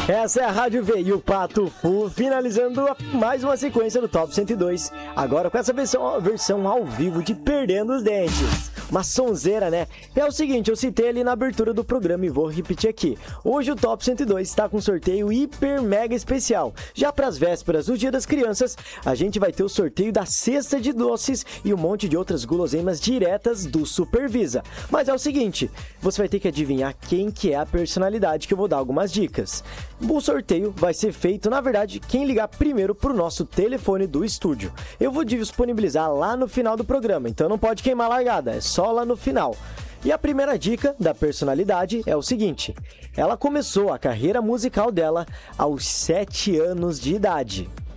Essa é a Rádio V e o Pato Fu, finalizando mais uma sequência do Top 102. Agora com essa versão ao vivo de Perdendo os Dentes. Uma sonzeira, né? É o seguinte, eu citei ali na abertura do programa e vou repetir aqui. Hoje o Top 102 está com um sorteio hiper mega especial. Já para as vésperas do Dia das Crianças, a gente vai ter o sorteio da cesta de doces e um monte de outras guloseimas diretas do Supervisa. Mas é o seguinte, você vai ter que adivinhar quem que é a personalidade que eu vou dar algumas dicas. O sorteio vai ser feito, na verdade, quem ligar primeiro pro nosso telefone do estúdio. Eu vou disponibilizar lá no final do programa, então não pode queimar a largada, é só lá no final. E a primeira dica da personalidade é o seguinte: ela começou a carreira musical dela aos 7 anos de idade.